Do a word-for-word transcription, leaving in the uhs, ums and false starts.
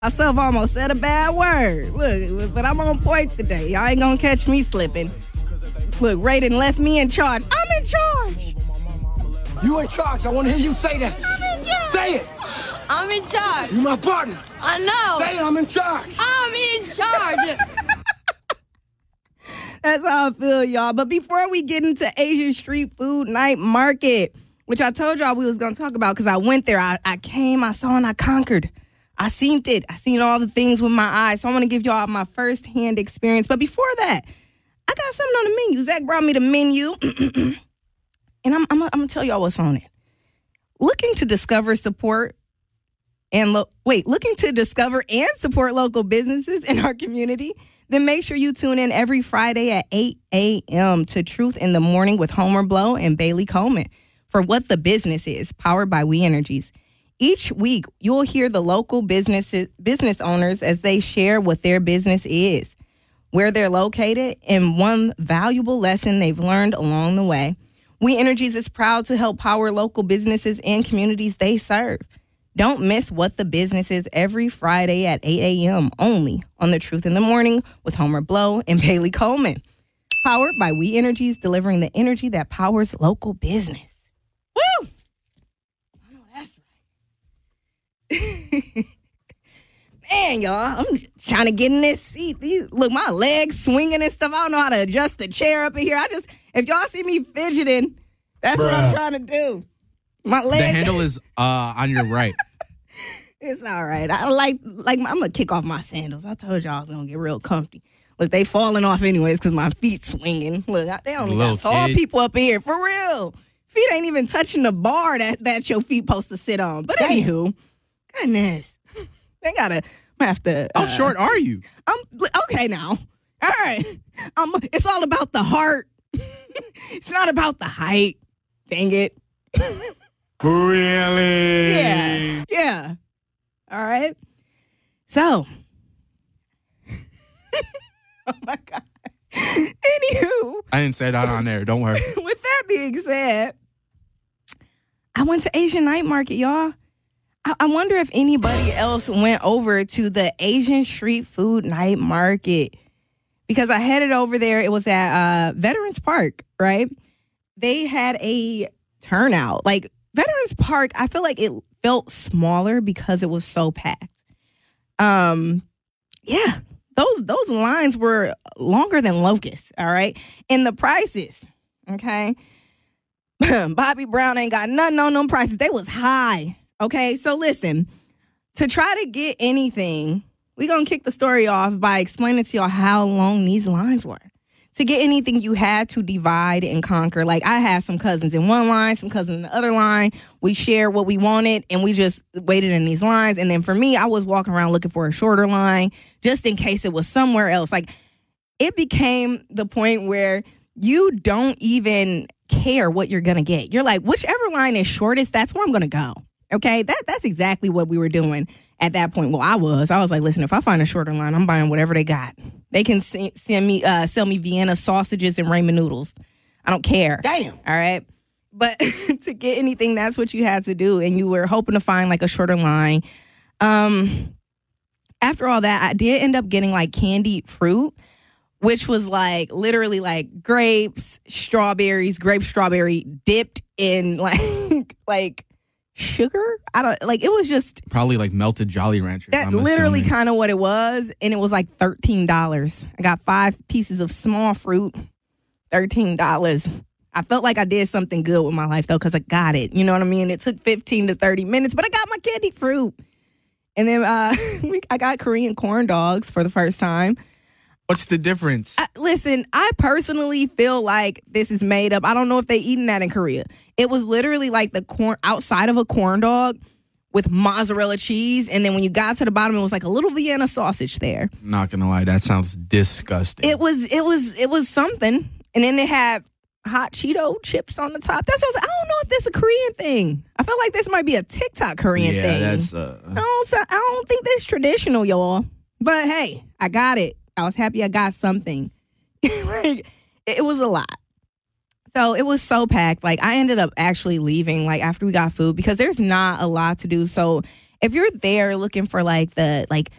Myself almost said a bad word. Look, but I'm on point today. Y'all ain't gonna catch me slipping. Look, Raiden left me in charge. I'm in charge. You in charge. I want to hear you say that. I'm in charge. Say it. I'm in charge. You my partner. I know. Say it. I'm in charge. I'm in charge. That's how I feel, y'all. But before we get into Asian Street Food Night Market, which I told y'all we was going to talk about because I went there. I, I came, I saw, and I conquered. I seen it. I seen all the things with my eyes. So I want to give y'all my first-hand experience. But before that, I got something on the menu. Zach brought me the menu. And I'm, I'm, I'm going to tell y'all what's on it. Looking to discover, support, and lo- wait, looking to discover and support local businesses in our community? Then make sure you tune in every Friday at eight a.m. to Truth in the Morning with Homer Blow and Bailey Coleman for What the Business Is, powered by We Energies. Each week, you'll hear the local businesses, business owners as they share what their business is, where they're located, and one valuable lesson they've learned along the way. We Energies is proud to help power local businesses and communities they serve. Don't miss What the Business Is every Friday at eight a.m. only on The Truth in the Morning with Homer Blow and Bailey Coleman. Powered by We Energies, delivering the energy that powers local business. Woo! I know that's right. Man, y'all, I'm trying to get in this seat. These, look, my legs swinging and stuff. I don't know how to adjust the chair up in here. I just, if y'all see me fidgeting, that's Bruh. what I'm trying to do. My legs. The handle is uh, on your right. It's all right. I like, like I'm going to kick off my sandals. I told y'all I was going to get real comfy. Look, they falling off anyways because my feet swinging. Look, they only got tall kid. people up here. For real. Feet ain't even touching the bar that, that your feet supposed to sit on. But Damn. anywho, goodness. They got to have to. How uh, short are you? I'm okay now. All right. Um, it's all about the heart. It's not about the height. Dang it. Really? Yeah. Yeah. All right. So. Oh, my God. Anywho. I didn't say that on there. Don't worry. With that being said, I went to Asian Night Market, y'all. I, I wonder if anybody else went over to the Asian Street Food Night Market. Because I headed over there. It was at uh, Veterans Park, right? They had a turnout. Like, Veterans Park, I feel like it felt smaller because it was so packed. Um, yeah, those those lines were longer than locusts, all right? And the prices, okay? Bobby Brown ain't got nothing on them prices. They was high, okay? So listen, to try to get anything, we're going to kick the story off by explaining to y'all how long these lines were. To get anything, you had to divide and conquer. Like, I had some cousins in one line, some cousins in the other line. We shared what we wanted, and we just waited in these lines. And then for me, I was walking around looking for a shorter line just in case it was somewhere else. Like, it became the point where you don't even care what you're going to get. You're like, whichever line is shortest, that's where I'm going to go. Okay? That That's exactly what we were doing at that point. Well, I was. I was like, listen, if I find a shorter line, I'm buying whatever they got. They can send me, uh, sell me Vienna sausages and ramen noodles. I don't care. Damn. All right. But to get anything, that's what you had to do. And you were hoping to find like a shorter line. Um, after all that, I did end up getting like candied fruit, which was like literally like grapes, strawberries, grape strawberry dipped in like, like, sugar. I don't like it was just probably like melted Jolly Ranchers. That's literally kind of what it was, and it was like thirteen dollars. I got five pieces of small fruit, thirteen dollars. I felt like I did something good with my life though, because I got it. You know what I mean? It took fifteen to thirty minutes, but I got my candy fruit, and then uh, I got Korean corn dogs for the first time. What's the difference? I, listen, I personally feel like this is made up. I don't know if they eating that in Korea. It was literally like the corn outside of a corn dog with mozzarella cheese. And then when you got to the bottom, it was like a little Vienna sausage there. Not going to lie. That sounds disgusting. It was, it was, it was something. And then they had hot Cheeto chips on the top. That's what I was like, I don't know if this is a Korean thing. I feel like this might be a TikTok Korean yeah, thing. That's, uh... I, don't, I don't think this is traditional, y'all. But hey, I got it. I was happy I got something. Like, it was a lot. So it was so packed. Like, I ended up actually leaving, like, after we got food because there's not a lot to do. So if you're there looking for, like, the, like,